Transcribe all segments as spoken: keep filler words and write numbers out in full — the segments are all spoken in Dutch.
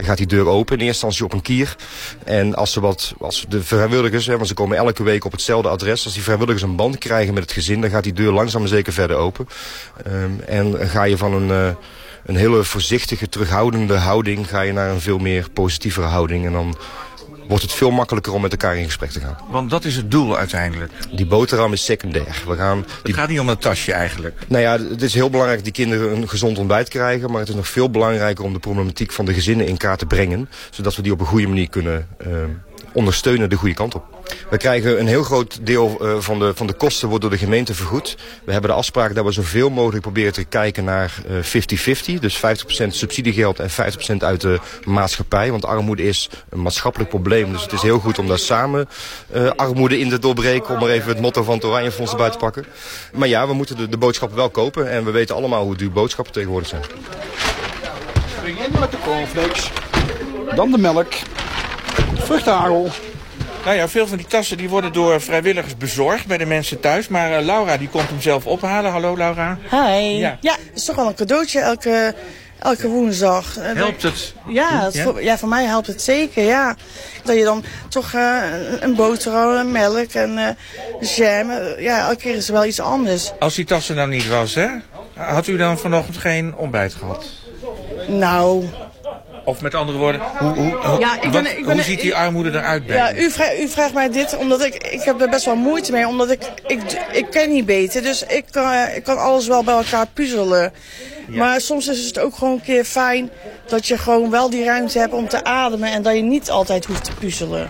gaat die deur open, in eerste instantie op een kier. En als ze wat, als de vrijwilligers, hè, want ze komen elke week op hetzelfde adres, als die vrijwilligers een band krijgen met het gezin, dan gaat die deur langzaam maar zeker verder open. Um, en ga je van een, uh, een hele voorzichtige, terughoudende houding, ga je naar een veel meer positievere houding. En dan wordt het veel makkelijker om met elkaar in gesprek te gaan. Want dat is het doel uiteindelijk. Die boterham is secundair. We gaan die... Het gaat niet om dat tasje eigenlijk. Nou ja, het is heel belangrijk dat die kinderen een gezond ontbijt krijgen. Maar het is nog veel belangrijker om de problematiek van de gezinnen in kaart te brengen. Zodat we die op een goede manier kunnen uh, ondersteunen de goede kant op. We krijgen een heel groot deel uh, van, de, van de kosten wordt door de gemeente vergoed. We hebben de afspraak dat we zoveel mogelijk proberen te kijken naar uh, vijftig vijftig. Dus vijftig procent subsidiegeld en vijftig procent uit de maatschappij. Want armoede is een maatschappelijk probleem. Dus het is heel goed om daar samen uh, armoede in te doorbreken. Om er even het motto van het Oranje Fonds erbij te pakken. Maar ja, we moeten de, de boodschappen wel kopen. En we weten allemaal hoe duur boodschappen tegenwoordig zijn. Spring in met de cornflakes. Dan de melk. Vruchtenhagel. Nou ja, veel van die tassen die worden door vrijwilligers bezorgd bij de mensen thuis. Maar uh, Laura die komt hem zelf ophalen. Hallo Laura. Hi. Ja, ja het is toch wel een cadeautje elke, elke woensdag. Helpt het? Ja, het ja? Voor, ja, voor mij helpt het zeker, ja. Dat je dan toch uh, een boterham, een melk en uh, jam. Uh, ja, elke keer is er wel iets anders. Als die tassen nou niet was, hè? Had u dan vanochtend geen ontbijt gehad? Nou... Of met andere woorden, hoe, hoe, ja, ik ben, wat, ik ben, hoe ziet die armoede eruit bij Ja, u vraagt, u vraagt mij dit omdat ik, ik heb er best wel moeite mee. Omdat ik, ik, ik ken niet beter, dus ik kan, ik kan alles wel bij elkaar puzzelen. Ja. Maar soms is het ook gewoon een keer fijn dat je gewoon wel die ruimte hebt om te ademen. En dat je niet altijd hoeft te puzzelen.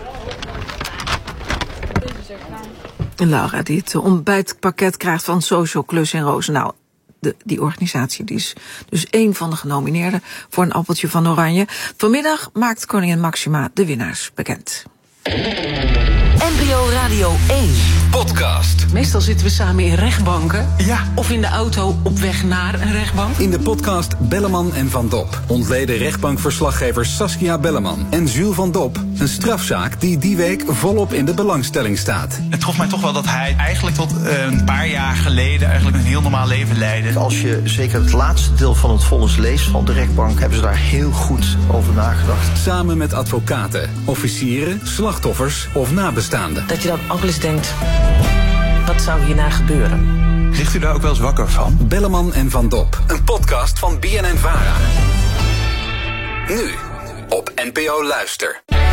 Laura die het ontbijtpakket krijgt van Social Klus in Roosendaal. De, die organisatie die is dus één van de genomineerden voor een appeltje van Oranje. Vanmiddag maakt koningin Maxima de winnaars bekend. N P O Radio één. Podcast. Meestal zitten we samen in rechtbanken. Ja. Of in de auto op weg naar een rechtbank. In de podcast Belleman en Van Dop ontleden rechtbankverslaggevers Saskia Belleman en Jules Van Dop een strafzaak die die week volop in de belangstelling staat. Het trof mij toch wel dat hij eigenlijk tot een paar jaar geleden eigenlijk een heel normaal leven leidde. Als je zeker het laatste deel van het vonnis leest van de rechtbank, hebben ze daar heel goed over nagedacht. Samen met advocaten, officieren, slachtoffers of nabestaanden. Dat je dan ook eens denkt, wat zou hierna gebeuren? Ligt u daar ook wel eens wakker van? Belleman en Van Dop, een podcast van B N N-Vara. Nu op N P O Luister.